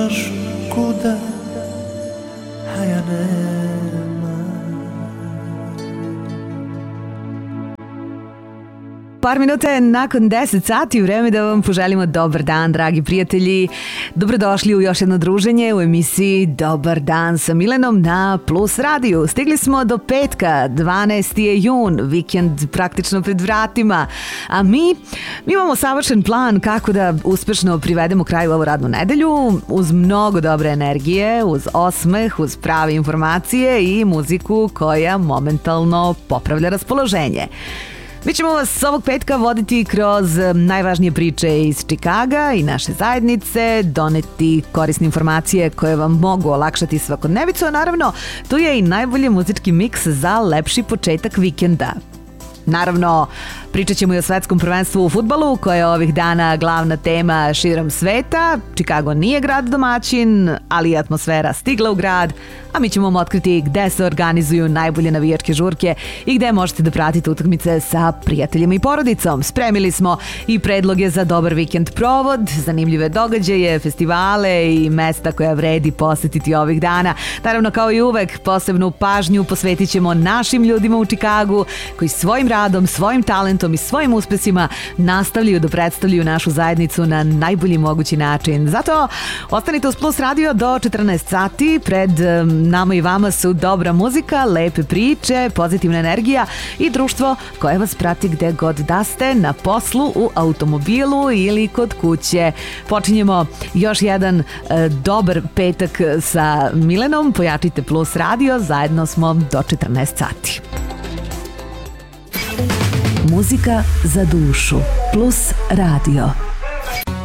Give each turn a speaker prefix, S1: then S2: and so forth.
S1: kuda, a ja nema.
S2: Par minuta je nakon 10 sati, vreme da vam poželimo dobar dan, dragi prijatelji. Dobrodošli u još jedno druženje u emisiji Dobar dan sa Milenom na Plus radiju. Stigli smo do petka, 12. je jun, vikend praktično pred vratima, a mi imamo savršen plan kako da uspešno privedemo kraju ovu radnu nedelju uz mnogo dobre energije, uz osmeh, uz prave informacije i muziku koja momentalno popravlja raspoloženje. Mi ćemo vas ovog petka voditi kroz najvažnije priče iz Čikaga i naše zajednice, doneti korisne informacije koje vam mogu olakšati svakodnevicu, a naravno tu je i najbolji muzički miks za lepši početak vikenda. Naravno, pričat ćemo i o svetskom prvenstvu u fudbalu, koje je ovih dana glavna tema širom sveta. Čikago nije grad domaćin, ali je atmosfera stigla u grad, a mi ćemo vam otkriti gde se organizuju najbolje navijačke žurke i gde možete da pratite utakmice sa prijateljima i porodicom. Spremili smo i predloge za dobar vikend provod, zanimljive događaje, festivale i mesta koja vredi posetiti ovih dana. Naravno, kao i uvek, posebnu pažnju posvetit ćemo našim ljudima u Čikagu koji svojim radom, svojim talentom i svojim uspesima nastavljaju da predstavljaju našu zajednicu na najbolji mogući način. Zato ostanite uz Plus radio do 14 sati. Pred nama i vama su dobra muzika, lepe priče, pozitivna energija i društvo koje vas prati gde god da ste, na poslu, u automobilu ili kod kuće. Počinjemo još jedan dobar petak sa Milenom. Pojačite Plus radio, zajedno smo do 14 sati.
S3: Muzika za dušu. Plus radio.